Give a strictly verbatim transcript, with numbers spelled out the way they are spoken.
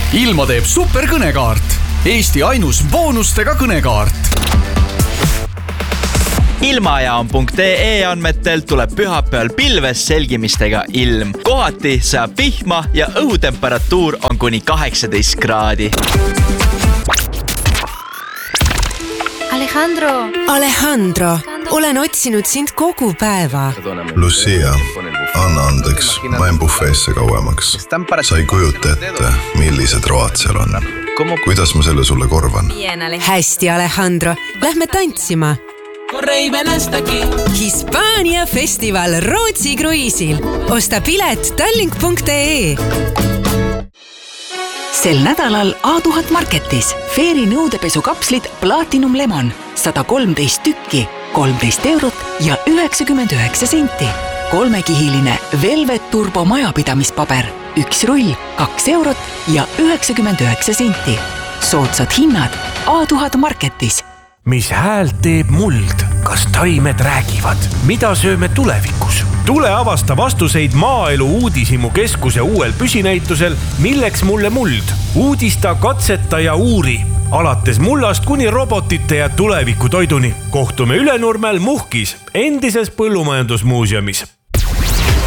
Ilma teeb superkõnekaart. Eesti ainus boonustega kõnekaart. Ilmajaam punkt ee andmetel tuleb pühapäeval pilves selgimistega ilm. Kohati saab vihma ja õhutemperatuur on kuni kaheksateist kraadi. Alejandro! Alejandro, olen otsinud sind kogu päeva. Lucia, anna andeks, ma en buffeesse kauemaks. Sa ei kujuta ette, millised road seal on. Kuidas ma selle sulle korvan? Hästi, Alejandro, lähme tantsima. Hispaania festival Rootsi kruiisil. Osta pilet tallink punkt ee. Sel nädalal A tuhat Marketis Feeri nõudepesukapslid Platinum Lemon sada kolmteist tükki, kolmteist eurot ja üheksakümmend üheksa senti. Kolmekihiline Velvet Turbo majapidamispaber, üks rull, kaks eurot ja üheksakümmend üheksa senti. Soodsad hinnad A tuhat Marketis. Mis häält teeb muld? Kas taimed räägivad? Mida sööme tulevikus? Tule avasta vastuseid Maaelu uudishimu keskuse uuel püsinäitusel Milleks mulle muld? Uudista, katseta ja uuri. Alates mullast kuni robotite ja tuleviku toiduni. Kohtume Ülenurmel Muhkis, endises põllumajandusmuuseumis.